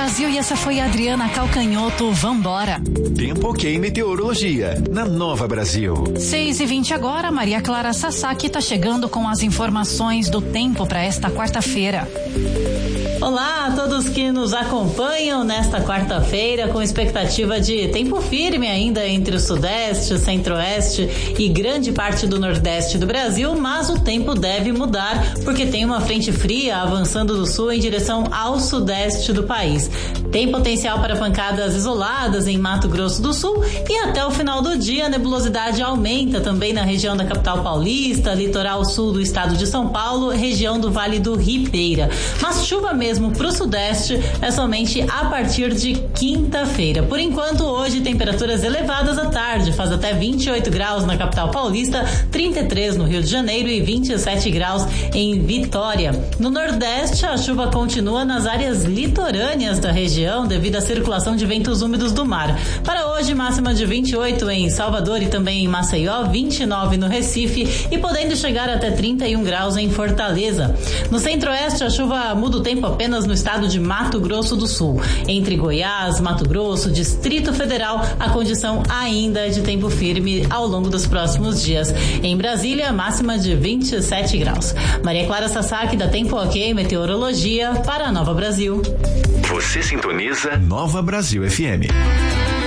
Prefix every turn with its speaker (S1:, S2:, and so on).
S1: Brasil e essa foi a Adriana Calcanhoto. Vambora.
S2: Tempo ok meteorologia na Nova Brasil.
S1: 6h20 agora, Maria Clara Sasaki tá chegando com as informações do tempo para esta quarta-feira.
S3: Olá a todos que nos acompanham nesta quarta-feira com expectativa de tempo firme ainda entre o sudeste, centro-oeste e grande parte do nordeste do Brasil, mas o tempo deve mudar porque tem uma frente fria avançando do sul em direção ao sudeste do país. Tem potencial para pancadas isoladas em Mato Grosso do Sul e até o final do dia a nebulosidade aumenta também na região da capital paulista, litoral sul do estado de São Paulo, região do Vale do Ribeira. Mas chuva mesmo para o sudeste é somente a partir de quinta-feira. Por enquanto, hoje, temperaturas elevadas à tarde, faz até 28 graus na capital paulista, 33 no Rio de Janeiro e 27 graus em Vitória. No nordeste, a chuva continua nas áreas litorâneas da região devido à circulação de ventos úmidos do mar. Para hoje, máxima de 28 em Salvador e também em Maceió, 29 no Recife e podendo chegar até 31 graus em Fortaleza. No centro-oeste, a chuva muda o tempo apenas no estado de Mato Grosso do Sul. Entre Goiás, Mato Grosso, Distrito Federal, a condição ainda é de tempo firme ao longo dos próximos dias. Em Brasília, máxima de 27 graus. Maria Clara Sasaki, da Tempo Ok Meteorologia, para a Nova Brasil.
S2: Você sintoniza Nova Brasil FM.